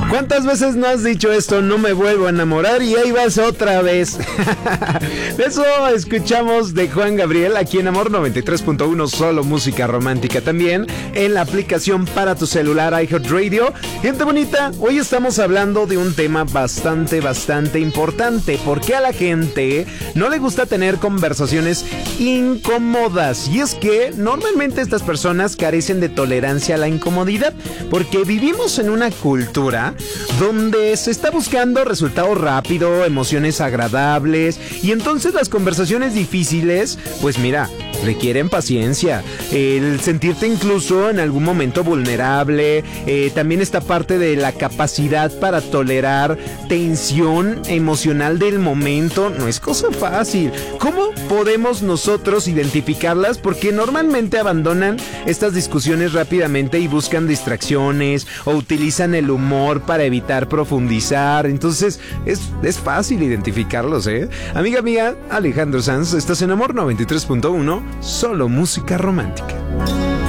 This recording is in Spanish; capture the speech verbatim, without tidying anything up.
¿Cuántas veces no has dicho esto? No me vuelvo a enamorar y ahí vas otra vez. Eso escuchamos de Juan Gabriel aquí en Amor noventa y tres punto uno, solo música romántica. También en la aplicación para tu celular iHeartRadio. Gente bonita, hoy estamos hablando de un tema bastante, bastante importante. Porque a la gente no le gusta tener conversaciones incómodas. Y es que normalmente estas personas carecen de tolerancia a la incomodidad. Porque vivimos en una cultura donde se está buscando resultado rápido, emociones agradables, y entonces las conversaciones difíciles, pues mira, requieren paciencia, el sentirte incluso en algún momento vulnerable, eh, también esta parte de la capacidad para tolerar tensión emocional del momento, no es cosa fácil. ¿Cómo podemos nosotros identificarlas? Porque normalmente abandonan estas discusiones rápidamente y buscan distracciones o utilizan el humor para evitar profundizar. Entonces es, es fácil identificarlos, ¿eh? Amiga mía, Alejandro Sanz, estás en Amor noventa y tres punto uno, solo música romántica.